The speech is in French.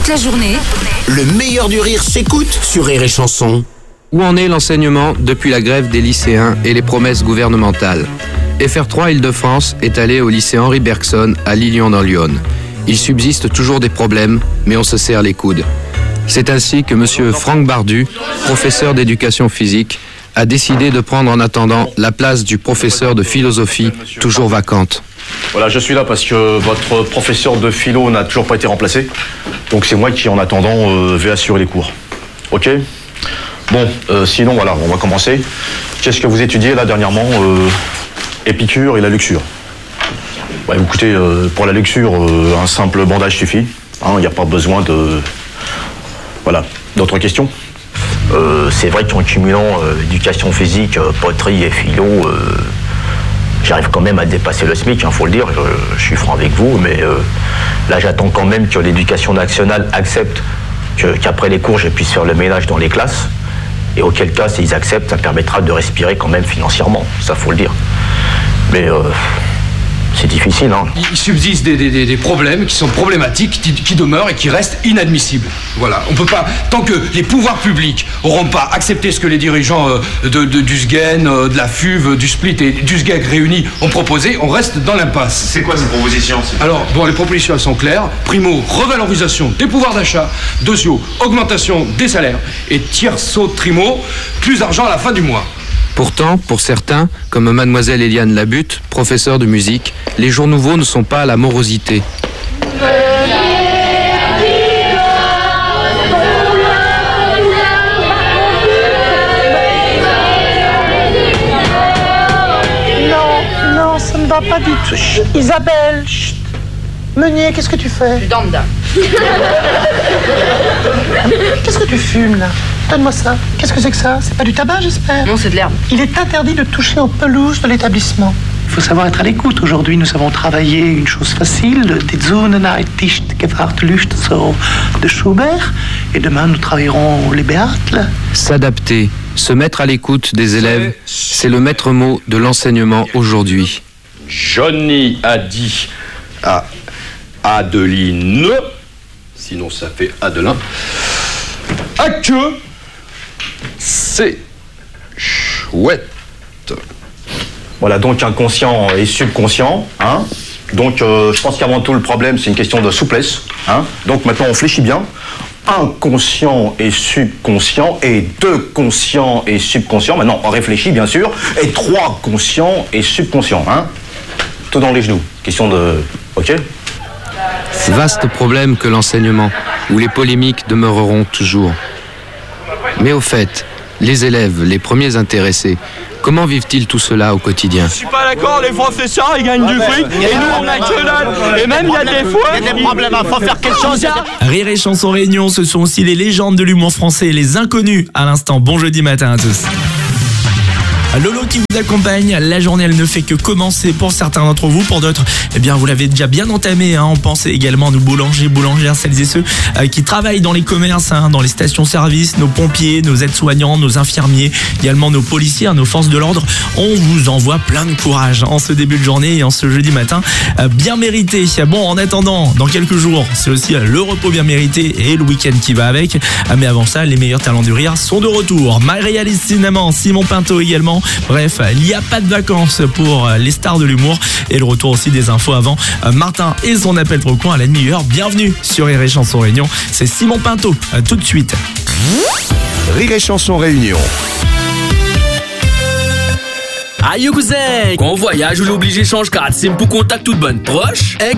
toute la journée. Le meilleur du rire s'écoute sur Rire et Chanson. Où en est l'enseignement depuis la grève des lycéens et les promesses gouvernementales? FR3 Île-de-France est allé au lycée Henri Bergson à Lilion dans l'Yonne. Il subsiste toujours des problèmes, mais on se serre les coudes. C'est ainsi que M. Franck Bardu, professeur d'éducation physique, a décidé de prendre en attendant la place du professeur de philosophie, toujours vacante. Voilà, je suis là parce que votre professeur de philo n'a toujours pas été remplacé. Donc c'est moi qui, en attendant, vais assurer les cours. Ok ? Bon, sinon, voilà, on va commencer. Qu'est-ce que vous étudiez là dernièrement? Épicure et la luxure. Ouais, écoutez, pour la luxure, un simple bandage suffit. Il n'y a pas besoin de... Voilà. D'autres questions? C'est vrai qu'en cumulant éducation physique, poterie et philo, j'arrive quand même à dépasser le SMIC, faut le dire, je suis franc avec vous, mais là j'attends quand même que l'éducation nationale accepte qu'après les cours je puisse faire le ménage dans les classes, et auquel cas s'ils acceptent, ça permettra de respirer quand même financièrement, ça faut le dire. Mais c'est difficile, hein. Il subsiste des problèmes qui sont problématiques, qui demeurent et qui restent inadmissibles. Voilà, on peut pas, tant que les pouvoirs publics n'auront pas accepté ce que les dirigeants du SGEN, de la FUV, du Split et du SGEG réunis ont proposé, on reste dans l'impasse. C'est quoi ces propositions? Alors, bon, les propositions elles sont claires. Primo, revalorisation des pouvoirs d'achat. Deuxio, augmentation des salaires. Et tierço, trimo, plus d'argent à la fin du mois. Pourtant, pour certains, comme mademoiselle Eliane Labutte, professeure de musique, les jours nouveaux ne sont pas à la morosité. Non, ça ne va pas du tout. Chut, Isabelle, chut. Meunier, qu'est-ce que tu fais? Du danda. Qu'est-ce que tu fumes, là? Donne-moi ça. Qu'est-ce que c'est que ça? C'est pas du tabac, j'espère? Non, c'est de l'herbe. Il est interdit de toucher aux pelouses de l'établissement. Il faut savoir être à l'écoute. Aujourd'hui, nous avons travaillé une chose facile, Die Sonnenheit ist gewahrt Lust, so, de Schubert. Et demain, nous travaillerons les Béatles. S'adapter, se mettre à l'écoute des élèves, c'est le maître mot de l'enseignement aujourd'hui. Johnny a dit à Adeline, sinon ça fait Adelin, à que c'est chouette. Voilà, donc inconscient et subconscient, hein. Donc je pense qu'avant tout le problème c'est une question de souplesse, hein. Donc maintenant on fléchit bien. Inconscient et subconscient, et 2 conscients et subconscients. Maintenant on réfléchit bien sûr, et 3 conscients et subconscients, hein. Tout dans les genoux. Question de... Ok? Vaste problème que l'enseignement, où les polémiques demeureront toujours. Mais au fait, les élèves, les premiers intéressés, comment vivent-ils tout cela au quotidien? Je suis pas d'accord, les professeurs ils gagnent du fric et nous on a que dalle. Et même il y a des fois, il y a des problèmes, il faut faire quelque chose. Rire et Chanson Réunion, ce sont aussi les légendes de l'humour français, les inconnus à l'instant. Bon jeudi matin à tous. Lolo qui vous accompagne, la journée elle ne fait que commencer pour certains d'entre vous, pour d'autres, eh bien vous l'avez déjà bien entamé, hein. On pense également à nos boulangers, boulangères, celles et ceux qui travaillent dans les commerces, hein, dans les stations-service, nos pompiers, nos aides-soignants, nos infirmiers, également nos policiers, hein, nos forces de l'ordre. On vous envoie plein de courage en ce début de journée et en ce jeudi matin bien mérité. Bon, en attendant, dans quelques jours, c'est aussi le repos bien mérité et le week-end qui va avec. Mais avant ça, les meilleurs talents du rire sont de retour. MyRealist Cinéma, Simon Pinto également. Bref, il n'y a pas de vacances pour les stars de l'humour. Et le retour aussi des infos avant Martin et son appel trop con à la demi-heure. Bienvenue sur Rire et Chanson Réunion. C'est Simon Pinto, tout de suite. Rire et Chanson Réunion. Aïe cousin, quand on voyage, on est obligé de changer carte SIM pour contact toute bonne proche. Et